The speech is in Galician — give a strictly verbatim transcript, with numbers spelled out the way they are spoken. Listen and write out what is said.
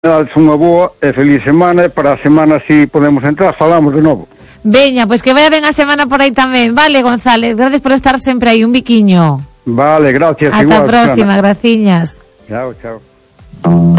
unha boa e feliz semana, e para a semana si podemos entrar, falamos de novo. Veña, pois que vaya ben a semana por aí tamén. Vale, González, gracias por estar sempre aí, un biquiño. Vale, gracias. Ata a próxima, graciñas. Chao, chao.